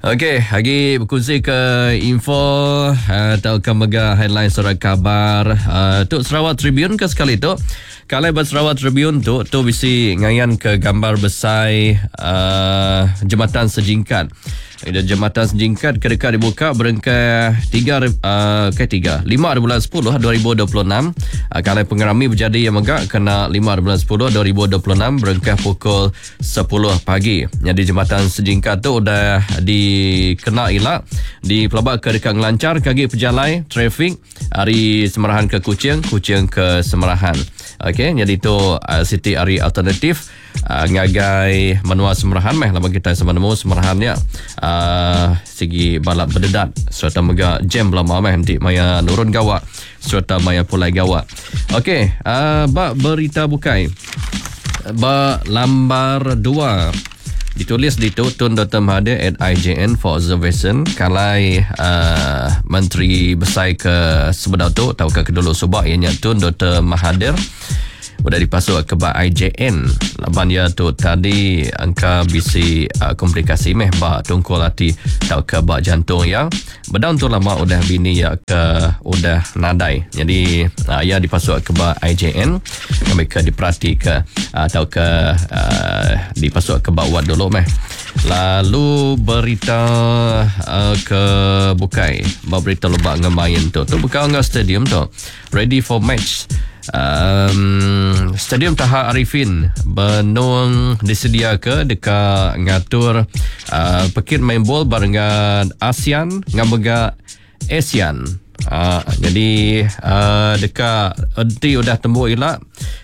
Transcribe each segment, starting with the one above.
Okey, lagi berkongsi ke info atau ke mega headline surat khabar tu Sarawak Tribune ke sekali tu. Kalau Sarawak Tribune tu bisi ngayan ke gambar besar jembatan sejingkat. Jembatan sejingkat kedekat dibuka berengkai 5 bulan 10 2026. Kalau pengerami berjadi yang megak kena 5 bulan 10 2026 berengkai pukul 10 pagi. Jadi jembatan sejingkat tu dah dikena elak di pelabak ke dekat ngelancar kaki pejalai trafik hari Semerahan ke Kuching ke Semerahan. Okey, jadi tu City hari alternatif ngagai menua Semerahan lama kita sama nemu Semerahan ya. Segi balap berdedat serta mega jam lama nanti maya nurun gawak serta maya pulai gawak. Okey, bak berita bukai. Bak lambar 2 ditulis di Tun Dr. Mahathir at IJN for observation kalai Menteri Besar ke sebenar tu atau ke kedulu subak ianya Tun Dr. Mahathir udah dipasuk ke IJN laban dia tu tadi angka bisi komplikasi ba tungkul hati tau ke ba jantung ya bedaun tu lama udah bini ya ke udah nadai jadi ya dipasuk ke ba IJN kami ke diperhati ke atau ke dipasuk ke ba wad dulu lalu berita ke bukai berita lubak ngemain tu bukan ngah stadium tu ready for match. Stadium Taha Arifin benung disedia ke dekat ngatur pekit main bol barengan ASEAN ngambega ASEAN. Jadi dekat enti udah tembuk elak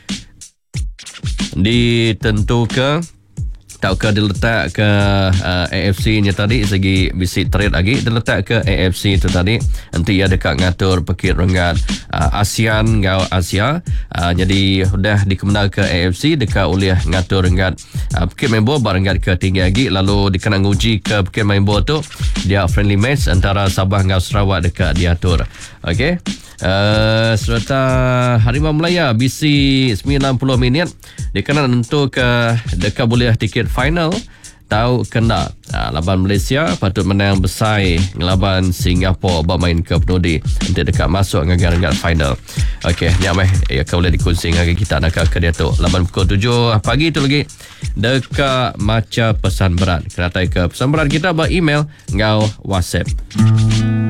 ditentukan tak ke diletak ke AFC nya tadi segi bisi trade lagi diletak ke AFC tu tadi nanti ya dekat ngatur pekit rengat ASEAN ngau Asia jadi dah dikemena ke AFC dekat oleh ngatur rengat pekit main bol barengat ke tinggi lagi lalu dikenang uji ke pekit main bol tu dia friendly match antara Sabah ngau Sarawak dekat diatur. Okey, serta Harimau Melaya BC 90 minit dia kena tentu ke dekat boleh tiket final tahu kena laban Malaysia patut menang besar ngelaban Singapura bermain ke penudi untuk dekat masuk ngagak final. Okey, ni ya kau boleh dikongsi dengan kita nak ke dia tu laban pukul 7 pagi tu lagi dekat Maca Pesan Berat kena tai ke pesan berat kita email ngau WhatsApp.